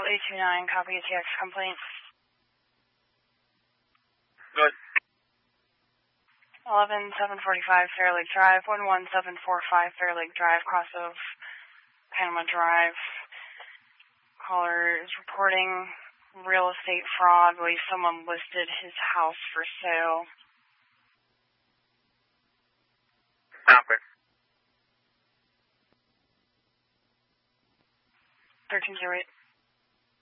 829, copy a TX complaint. Good. 11745 Fair Lake Drive, 11745 Fair Lake Drive, cross of Panama Drive. Caller is reporting real estate fraud. I believe someone listed his house for sale. Copy. 1308.